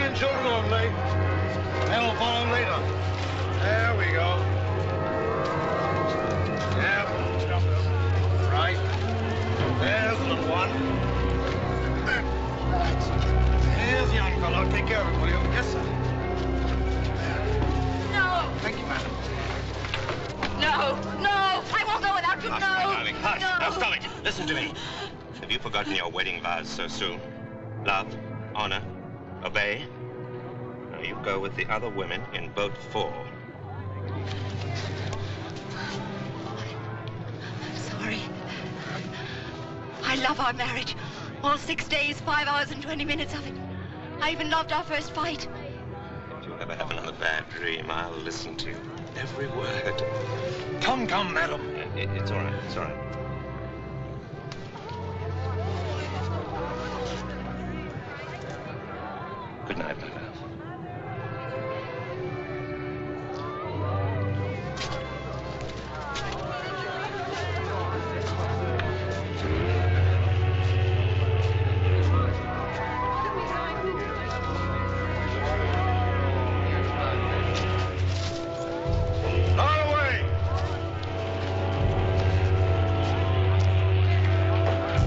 and children only. They'll follow later. There we go. Yep. Right. There's the little one. Here's the young fellow. Take care of him, will you? Yes, sir. No! Thank you, madam. No! No! I won't go without you! Hush, No! my darling, hush. No! Now, stop it. Listen to me. Have you forgotten your wedding vows so soon? Love, honor, obey. Now you go with the other women in boat 4. I'm sorry. I love our marriage. All 6 days, 5 hours and 20 minutes of it. I even loved our first fight. If you ever have another bad dream, I'll listen to you. Every word. Come, madam. It's all right. It's all right.